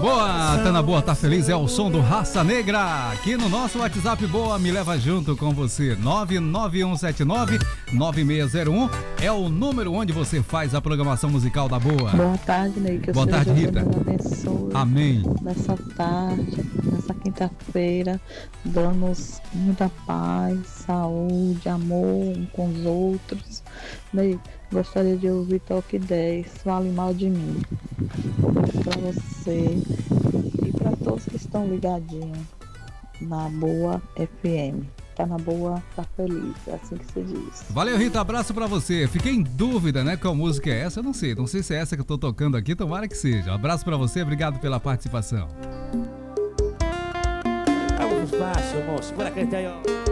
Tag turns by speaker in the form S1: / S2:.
S1: Boa, tá na boa, tá feliz, é o som do Raça Negra. Aqui no nosso WhatsApp, boa, me leva junto com você. 99179-9601 é o número onde você faz a programação musical da boa.
S2: Boa tarde, Ney. Que
S1: boa tarde, Rita.
S2: Deus abençoe.
S1: Amém.
S2: Nessa tarde, nessa quinta-feira, damos muita paz, saúde, amor um com os outros. Ney, gostaria de ouvir Toque 10, Fale Mal de Mim. Para você e para todos que estão ligadinhos na Boa FM. Tá na boa, tá feliz, é assim que se diz.
S1: Valeu, Rita, abraço pra você. Fiquei em dúvida, né, qual música é essa, eu não sei se é essa que eu tô tocando aqui, tomara que seja. Abraço pra você, obrigado pela participação.
S3: Vamos baixo, moço, bora cantar aí, ó.